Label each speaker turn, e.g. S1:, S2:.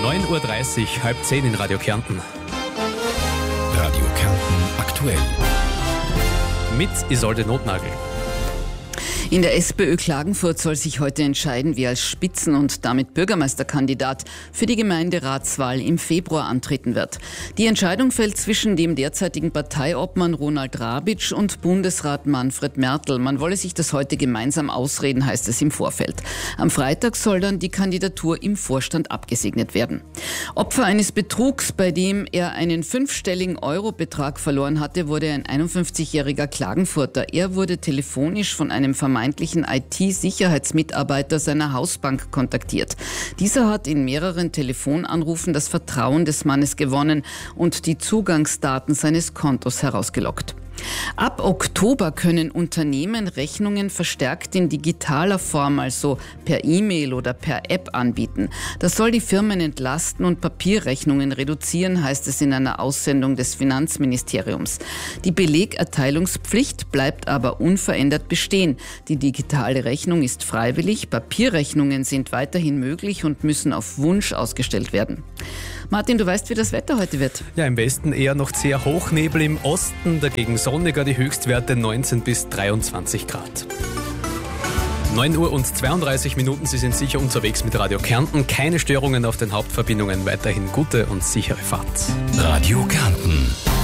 S1: 9.30 Uhr, 9:30 in Radio Kärnten.
S2: Radio Kärnten aktuell.
S1: Mit Isolde Notnagel.
S3: In der SPÖ Klagenfurt soll sich heute entscheiden, wer als Spitzen- und damit Bürgermeisterkandidat für die Gemeinderatswahl im Februar antreten wird. Die Entscheidung fällt zwischen dem derzeitigen Parteiobmann Ronald Rabitsch und Bundesrat Manfred Mertl. Man wolle sich das heute gemeinsam ausreden, heißt es im Vorfeld. Am Freitag soll dann die Kandidatur im Vorstand abgesegnet werden. Opfer eines Betrugs, bei dem er einen 5-stelligen Eurobetrag verloren hatte, wurde ein 51-jähriger Klagenfurter. Er wurde telefonisch von einem vermeintlichen IT-Sicherheitsmitarbeiter seiner Hausbank kontaktiert. Dieser hat in mehreren Telefonanrufen das Vertrauen des Mannes gewonnen und die Zugangsdaten seines Kontos herausgelockt. Ab Oktober können Unternehmen Rechnungen verstärkt in digitaler Form, also per E-Mail oder per App anbieten. Das soll die Firmen entlasten und Papierrechnungen reduzieren, heißt es in einer Aussendung des Finanzministeriums. Die Belegerteilungspflicht bleibt aber unverändert bestehen. Die digitale Rechnung ist freiwillig, Papierrechnungen sind weiterhin möglich und müssen auf Wunsch ausgestellt werden. Martin, du weißt, wie das Wetter heute wird.
S1: Ja, im Westen eher noch sehr Hochnebel, im Osten dagegen sonniger, die Höchstwerte 19 bis 23 Grad. 9:32 Uhr, Sie sind sicher unterwegs mit Radio Kärnten. Keine Störungen auf den Hauptverbindungen, weiterhin gute und sichere Fahrt.
S2: Radio Kärnten.